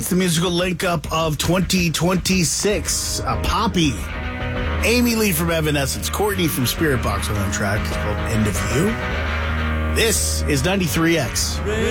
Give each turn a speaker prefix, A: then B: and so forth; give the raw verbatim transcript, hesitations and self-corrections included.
A: It's the musical link-up of twenty twenty-six. Uh, Poppy, Amy Lee from Evanescence, Courtney from Spirit Box on that track. It's called End of You. This is ninety-three X.